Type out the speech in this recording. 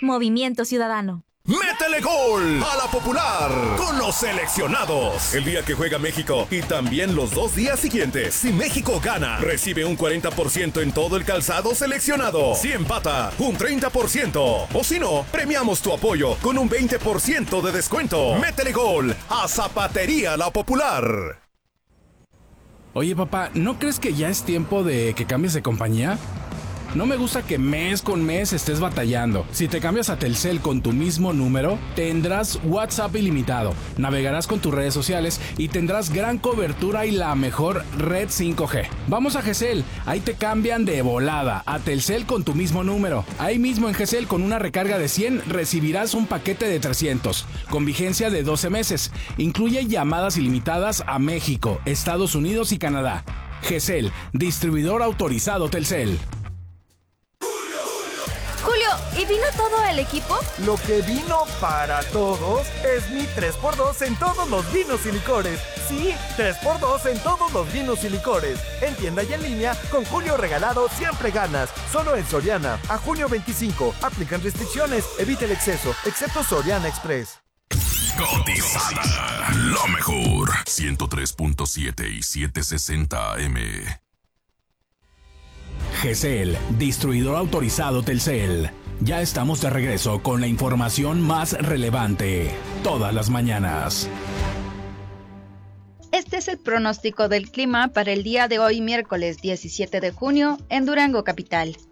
Movimiento Ciudadano. ¡Métele gol a la Popular con los seleccionados! El día que juega México y también los 2 días siguientes. Si México gana, recibe un 40% en todo el calzado seleccionado. Si empata, un 30%. O si no, premiamos tu apoyo con un 20% de descuento. ¡Métele gol a Zapatería La Popular! Oye, papá, ¿no crees que ya es tiempo de que cambies de compañía? No me gusta que mes con mes estés batallando. Si te cambias a Telcel con tu mismo número, tendrás WhatsApp ilimitado, navegarás con tus redes sociales y tendrás gran cobertura y la mejor red 5G. Vamos a GESEL, ahí te cambian de volada a Telcel con tu mismo número. Ahí mismo en GESEL, con una recarga de 100 recibirás un paquete de 300 con vigencia de 12 meses. Incluye llamadas ilimitadas a México, Estados Unidos y Canadá. GESEL, distribuidor autorizado Telcel. Julio, ¿y vino todo el equipo? Lo que vino para todos es mi 3x2 en todos los vinos y licores. Sí, 3x2 en todos los vinos y licores. En tienda y en línea, con Julio regalado siempre ganas. Solo en Soriana. A junio 25. Aplican restricciones. Evita el exceso. Excepto Soriana Express. Cotizada. Lo mejor. 103.7 y 760 AM. GESEL, distribuidor autorizado Telcel. Ya estamos de regreso con la información más relevante, todas las mañanas. Este es el pronóstico del clima para el día de hoy, miércoles 17 de junio, en Durango capital.